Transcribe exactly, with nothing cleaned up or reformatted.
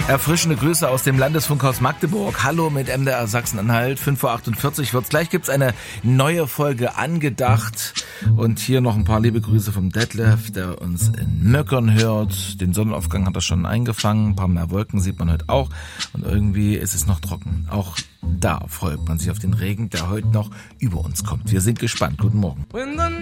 Erfrischende Grüße aus dem Landesfunkhaus Magdeburg. Hallo mit M D R Sachsen-Anhalt. fünf Uhr achtundvierzig wird's. Gleich gibt's eine neue Folge Angedacht. Und hier noch ein paar liebe Grüße vom Detlef, der uns in Möckern hört. Den Sonnenaufgang hat er schon eingefangen. Ein paar mehr Wolken sieht man heute auch. Und irgendwie ist es noch trocken. Auch da freut man sich auf den Regen, der heute noch über uns kommt. Wir sind gespannt. Guten Morgen.